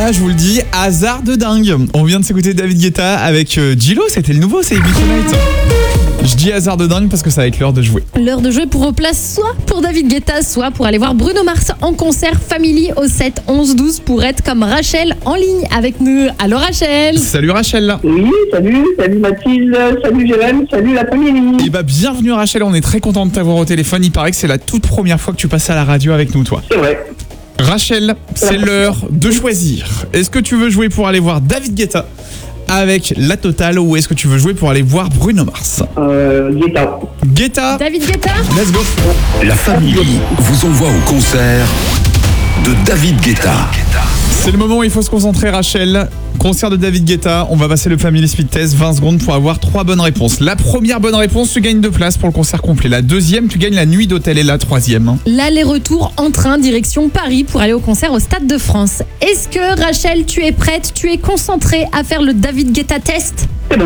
là, je vous le dis, hasard de dingue. On vient de s'écouter David Guetta avec Gillo, c'était le nouveau, c'est Ibiza Night. Je dis hasard de dingue parce que ça va être l'heure de jouer. L'heure de jouer pour place soit pour David Guetta, soit pour aller voir Bruno Mars en concert Family au 7 11 12 pour être comme Rachel en ligne avec nous. Allô Rachel. Salut Rachel. Oui, salut Mathilde, salut Jérém, salut la famille. Et bah bienvenue Rachel, on est très content de t'avoir au téléphone. Il paraît que c'est la toute première fois que tu passes à la radio avec nous, toi. C'est vrai. Rachel, c'est l'heure de choisir. Est-ce que tu veux jouer pour aller voir David Guetta avec la totale ou est-ce que tu veux jouer pour aller voir Bruno Mars? Guetta. Guetta, David Guetta. let's go. La famille vous envoie au concert de David Guetta. C'est le moment où il faut se concentrer Rachel. Concert de David Guetta, on va passer le Family Speed Test, 20 secondes pour avoir 3 bonnes réponses. La première bonne réponse, tu gagnes 2 places pour le concert complet. La deuxième, tu gagnes la nuit d'hôtel et la troisième. L'aller-retour en train direction Paris pour aller au concert au Stade de France. Est-ce que Rachel, tu es prête, tu es concentrée à faire le David Guetta test?